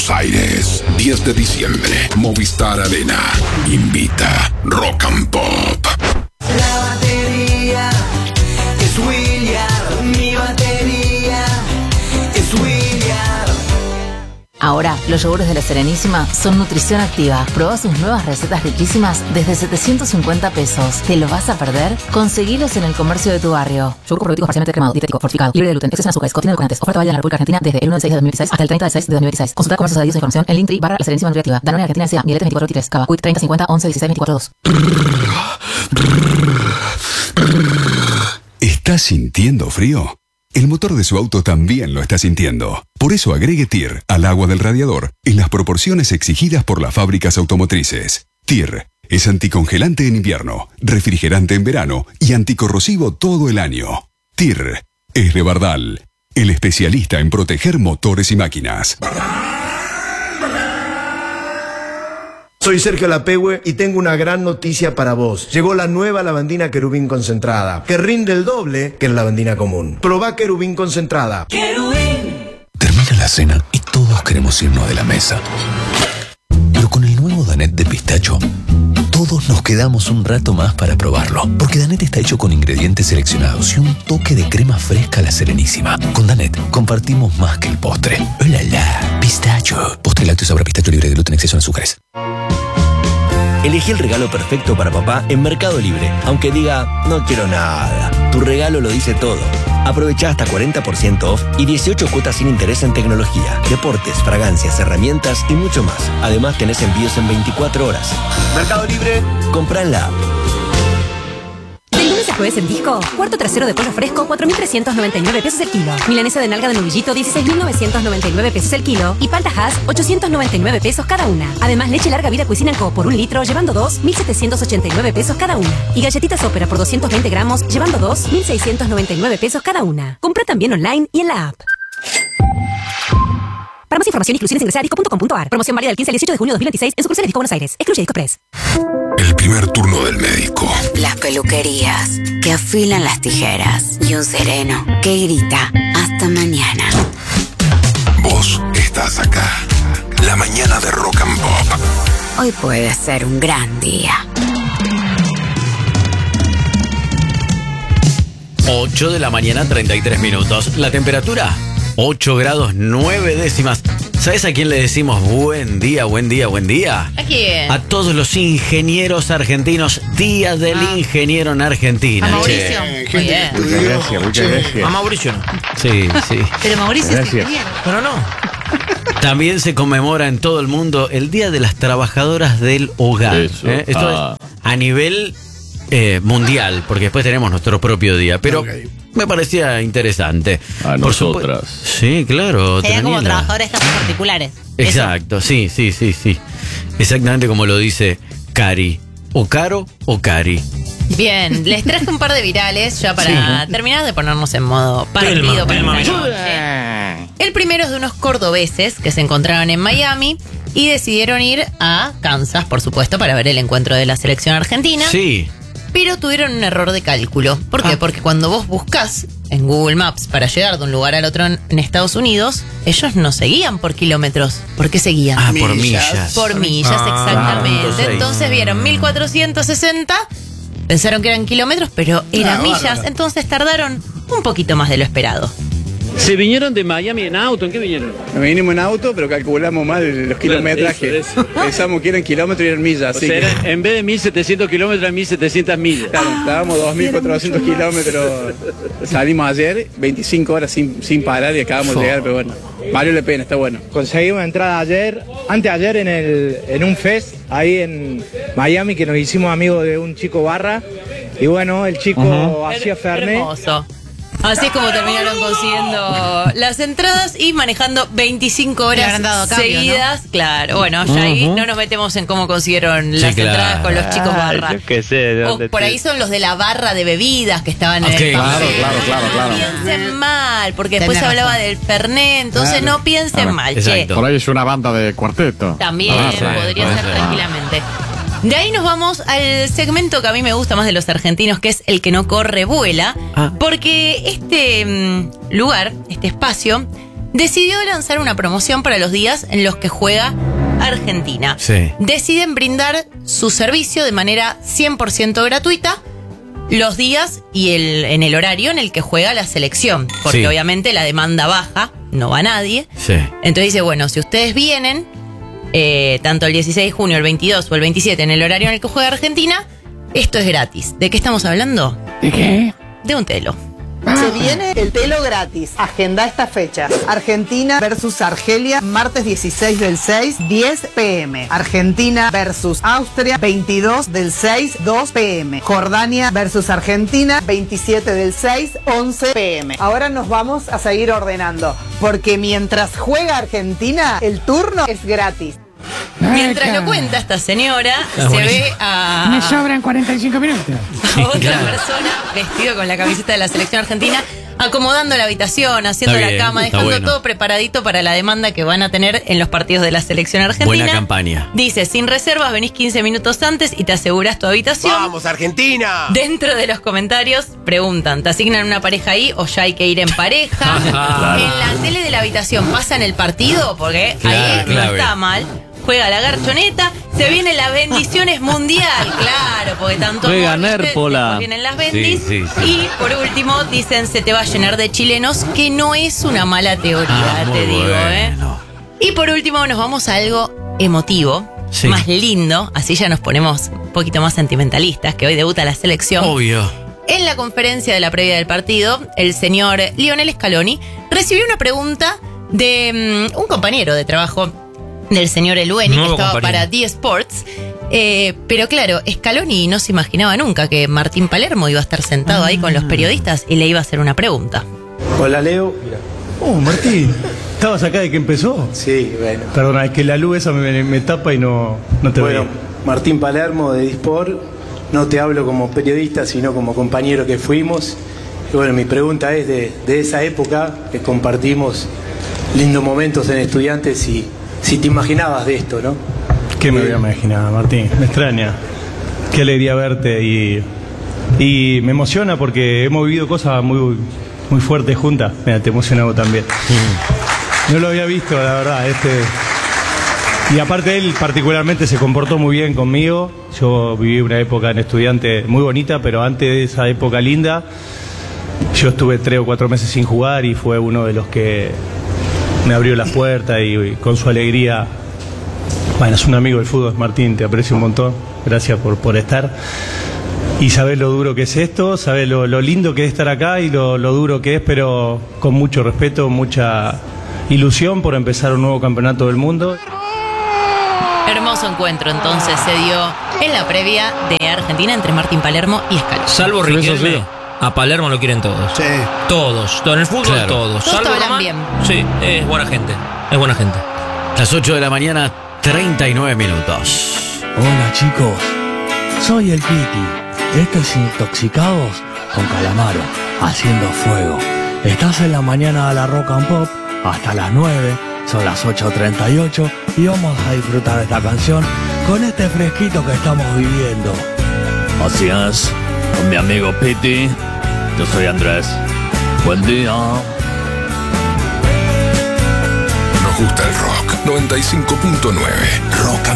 Buenos Aires, 10 de diciembre, Movistar Arena. Invita Rock and Pop. La batería es William, mi batería es William. Ahora, los yogures de La Serenísima son nutrición activa. Probá sus nuevas recetas riquísimas desde 750 pesos. ¿Te lo vas a perder? Conseguilos en el comercio de tu barrio. Yogur probiótico parcialmente cremado, dietético, fortificado, libre de gluten, exceso en azúcares, contiene edulcorantes. Oferta válida en la República Argentina desde el 1 de 6 de 2016 hasta el 30 de 6 de 2016. Consulta comercios adheridos e información en Linktree /La Serenísima Nutriactiva. Danone Argentina S.A. Mielete 24 Cava. Quick 30 50 11 16 24 2. ¿Estás sintiendo frío? El motor de su auto también lo está sintiendo. Por eso agregue TIR al agua del radiador en las proporciones exigidas por las fábricas automotrices. TIR es anticongelante en invierno, refrigerante en verano y anticorrosivo todo el año. TIR es de Bardal, el especialista en proteger motores y máquinas. Soy Sergio Lapehue y tengo una gran noticia para vos. Llegó la nueva lavandina Querubín concentrada, que rinde el doble que la lavandina común. Probá Querubín concentrada. Querubín. Termina la cena y todos queremos irnos de la mesa. Pero con el nuevo Danette de pistacho, todos nos quedamos un rato más para probarlo. Porque Danette está hecho con ingredientes seleccionados y un toque de crema fresca a La Serenísima. Con Danette compartimos más que el postre. ¡Oh, la, la! Pistacho. Postre lácteo sabor a pistacho libre de gluten, exceso en azúcares. Elegí el regalo perfecto para papá en Mercado Libre. Aunque diga, no quiero nada. Tu regalo lo dice todo. Aprovecha hasta 40% off y 18 cuotas sin interés en tecnología, deportes, fragancias, herramientas y mucho más. Además tenés envíos en 24 horas. Mercado Libre, compra en la app. Del lunes a jueves en Disco, cuarto trasero de pollo fresco, 4.399 pesos el kilo. Milanesa de nalga de novillito, 16.999 pesos el kilo. Y palta Hass, 899 pesos cada una. Además, leche larga vida Cuisine Co. por 1 litro, llevando 2, 1.789 pesos cada una. Y galletitas Ópera por 220 gramos, llevando 2, 1.699 pesos cada una. Compra también online y en la app. Para más información, inclusiones, ingresa a disco.com.ar. Promoción válida del 15 al 18 de junio de 2026 en sucursales Disco Buenos Aires. Excluye Disco Press. El primer turno del médico. Las peluquerías que afilan las tijeras. Y un sereno que grita hasta mañana. Vos estás acá. La mañana de Rock and Pop. Hoy puede ser un gran día. 8 de la mañana, 33 minutos. La temperatura, 8 grados 9 décimas. ¿Sabes a quién le decimos buen día, buen día, buen día? ¿A quién? A todos los ingenieros argentinos. Día del ingeniero en Argentina. A Mauricio. Muy bien. Muchas gracias, muchas gracias. A Mauricio no. Sí, sí. Pero Mauricio es ingeniero. Pero no. También se conmemora en todo el mundo el Día de las Trabajadoras del Hogar. Eso. Esto es a nivel mundial, porque después tenemos nuestro propio día. Pero me parecía interesante. A nosotras. Sí, claro. Serían como Daniela. trabajadores casos particulares. Exacto, sí. Exactamente como lo dice Cari. O Caro o Cari. Bien, les traje un par de virales ya para terminar de ponernos en modo partido para esta noche. El primero es de unos cordobeses que se encontraron en Miami y decidieron ir a Kansas, por supuesto, para ver el encuentro de la selección argentina. Sí. Pero tuvieron un error de cálculo. ¿Por qué? Porque cuando vos buscás en Google Maps para llegar de un lugar al otro en Estados Unidos, ellos no seguían por kilómetros. ¿Por qué seguían? Por millas. Por millas, exactamente. Claro, entonces vieron 1460, pensaron que eran kilómetros, pero eran millas. Bárbaro. Entonces tardaron un poquito más de lo esperado. ¿Se vinieron de Miami en auto? ¿En qué vinieron? Nos vinimos en auto, pero calculamos mal los kilometrajes. eso. Pensamos que eran kilómetros y eran millas. O Así sea, que, eran, en vez de 1.700 kilómetros, eran 1.700 millas. claro, estábamos 2.400 kilómetros. Salimos ayer, 25 horas sin parar y acabamos de llegar, pero bueno, valió la pena, está bueno. Conseguimos entrada ayer, anteayer en un fest ahí en Miami que nos hicimos amigos de un chico barra y bueno, el chico hacía Fernet. Hermoso. Así es como terminaron consiguiendo las entradas y manejando 25 Le horas habrán dado cambio, seguidas. ¿No? Claro, bueno, ya ahí no nos metemos en cómo consiguieron las entradas con los chicos barra. Yo qué sé, ¿de dónde O por ahí son los de la barra de bebidas que estaban en el Claro. No piensen mal, porque después se hablaba del Fernet, entonces no piensen mal, che. Por ahí es una banda de cuarteto. También podría ser tranquilamente. De ahí nos vamos al segmento que a mí me gusta más de los argentinos, que es el que no corre, vuela. Porque este lugar, este espacio, decidió lanzar una promoción para los días en los que juega Argentina. Sí. Deciden brindar su servicio de manera 100% gratuita los días y en el horario en el que juega la selección. Porque Sí. obviamente la demanda baja, no va nadie. Sí. Entonces dice, bueno, si ustedes vienen, tanto el 16 de junio, el 22 o el 27, en el horario en el que juega Argentina, esto es gratis. ¿De qué estamos hablando? ¿De qué? De un telo. Se viene el telo gratis. Agenda esta fecha. Argentina versus Argelia, martes 16 del 6, 10 p.m. Argentina versus Austria, 22 del 6, 2 p.m. Jordania versus Argentina, 27 del 6, 11 p.m. Ahora nos vamos a seguir ordenando, porque mientras juega Argentina, el turno es gratis. Mientras lo cuenta esta señora, se ve a... Me sobran 45 minutos. a otra persona vestido con la camiseta de la selección argentina, acomodando la habitación, haciendo Está la bien, cama, está dejando bueno. todo preparadito para la demanda que van a tener en los partidos de la selección argentina. Buena campaña. Dice, sin reservas, venís 15 minutos antes y te aseguras tu habitación. ¡Vamos, Argentina! Dentro de los comentarios preguntan, ¿te asignan una pareja ahí o ya hay que ir en pareja? Claro. En la tele de la habitación pasan el partido, porque Claro, ahí no clave. está mal. Juega la garchoneta, se vienen las bendiciones mundial, claro, porque tanto Juega amor, ¿viste? Nérpola. Después vienen las bendis. Sí, sí, sí. Y por último dicen, se te va a llenar de chilenos, que no es una mala teoría, Muy te digo, bueno. Y por último nos vamos a algo emotivo, Sí. más lindo, así ya nos ponemos un poquito más sentimentalistas, que hoy debuta la selección. Obvio. En la conferencia de la previa del partido, el señor Lionel Scaloni recibió una pregunta de un compañero de trabajo del señor Elueni, que Nuevo estaba compañero. para D-Sports. Pero claro, Scaloni no se imaginaba nunca que Martín Palermo iba a estar sentado ahí con los periodistas y le iba a hacer una pregunta. Hola, Leo. Oh, Martín, ¿estabas acá de que empezó? Sí, bueno. Perdona, es que la luz esa me tapa y no te Bueno, veo. Martín Palermo de Disport. No te hablo como periodista, sino como compañero que fuimos. Y bueno, mi pregunta es de esa época que compartimos lindos momentos en Estudiantes y si te imaginabas de esto, ¿no? ¿Qué me voy a imaginar, Martín? Me extraña. Qué alegría verte y me emociona porque hemos vivido cosas muy fuertes juntas. Mira, te emociona vos también. No lo había visto, la verdad. Y aparte él particularmente se comportó muy bien conmigo. Yo viví una época en Estudiante muy bonita, pero antes de esa época linda, yo estuve 3 o 4 meses sin jugar y fue uno de los que me abrió las puertas y con su alegría. Bueno, es un amigo del fútbol, Martín, te aprecio un montón. Gracias por estar. Y sabés lo duro que es esto, sabés lo lindo que es estar acá y lo duro que es, pero con mucho respeto, mucha ilusión por empezar un nuevo campeonato del mundo. Hermoso encuentro entonces se dio en la previa de Argentina entre Martín Palermo y Scaloni. Salvo Riquelme, a Palermo lo quieren todos. Sí. Todos. En el fútbol Claro. todos. Todos Salvo te hablan Román. bien. Sí, es buena gente. Es buena gente. Las 8 de la mañana, 39 minutos. Hola chicos, soy el Piti. Esto es Intoxicados con Calamaro, haciendo fuego. Estás en la mañana de la Rock and Pop hasta las 9, son las 8:38 y vamos a disfrutar esta canción con este fresquito que estamos viviendo. Así es, con mi amigo Piti. Yo soy Andrés. Buen día. Nos gusta el rock. 95.9. Rock